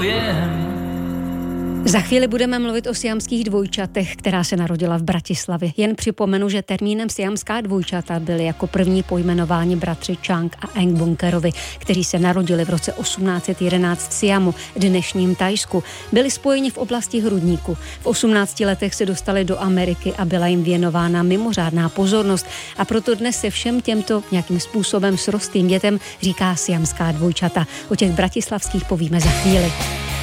pojem. Za chvíli budeme mluvit o siamských dvojčatech, která se narodila v Bratislavě. Jen připomenu, že termínem siamská dvojčata byly jako první pojmenováni bratři Chang a Eng Bunkerovi, kteří se narodili v roce 1811 v Siamu, dnešním Thajsku. Byli spojeni v oblasti hrudníku. V 18 letech se dostali do Ameriky a byla jim věnována mimořádná pozornost. A proto dnes se všem těmto nějakým způsobem srostlým dětem říká siamská dvojčata. O těch bratislavských povíme za chvíli.